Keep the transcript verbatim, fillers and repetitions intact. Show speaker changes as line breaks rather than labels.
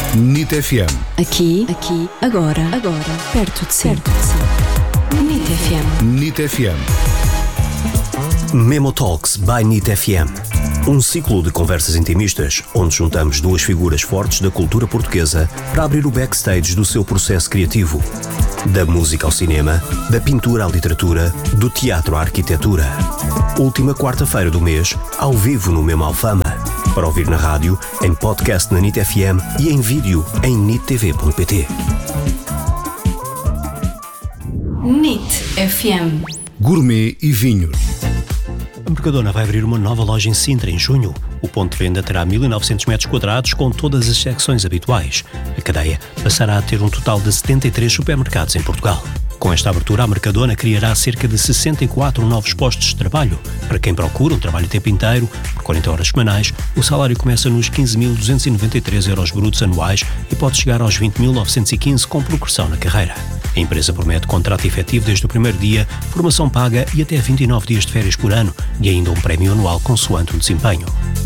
N I T F M.
Aqui, aqui, agora, agora, perto de si. Perto de si. N I T F M.
N I T F M.
Memo Talks by N I T F M. Um ciclo de conversas intimistas, onde juntamos duas figuras fortes da cultura portuguesa para abrir o backstage do seu processo criativo. Da música ao cinema, da pintura à literatura, do teatro à arquitetura. Última quarta-feira do mês, ao vivo no Memo Alfama. Para ouvir na rádio, em podcast na N I T F M e em vídeo em nitv ponto pt.
N I T F M.
Gourmet e vinhos.
A Mercadona vai abrir uma nova loja em Sintra em junho. O ponto de venda terá mil e novecentos metros quadrados com todas as secções habituais. A cadeia passará a ter um total de setenta e três supermercados em Portugal. Com esta abertura, a Mercadona criará cerca de sessenta e quatro novos postos de trabalho. Para quem procura um trabalho tempo inteiro, por quarenta horas semanais, o salário começa nos quinze mil duzentos e noventa e três euros brutos anuais e pode chegar aos vinte mil novecentos e quinze com progressão na carreira. A empresa promete contrato efetivo desde o primeiro dia, formação paga e até vinte e nove dias de férias por ano e ainda um prémio anual consoante o desempenho.